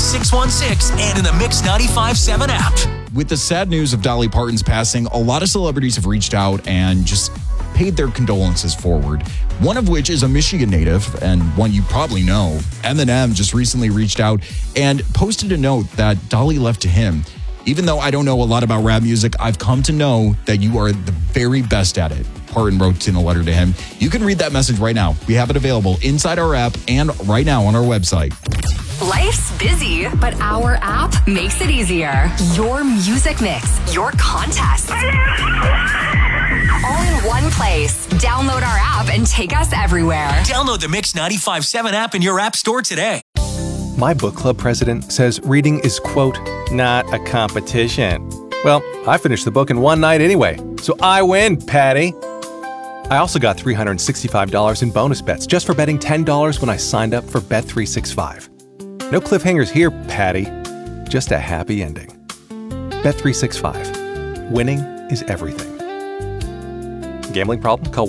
888-616 and in the Mix 95.7 app. With the sad news of Dolly Parton's passing, a lot of celebrities have reached out and just paid their condolences forward. One of which is a Michigan native, and one you probably know. Eminem just recently reached out and posted a note that Dolly left to him. Even though I don't know a lot about rap music, I've come to know that you are the very best at it. Parton wrote in a letter to him. You can read that message right now. We have it available inside our app and right now on our website. Life's busy, but our app makes it easier. Your music mix, your contest. All in one place. Download our app and take us everywhere. Download the Mix 95.7 app in your app store today. My book club president says reading is, quote, not a competition. Well, I finished the book in one night anyway, so I win, Patty. I also got $365 in bonus bets just for betting $10 when I signed up for Bet365. No cliffhangers here, Patty. Just a happy ending. Bet365. Winning is everything. Gambling problem? Call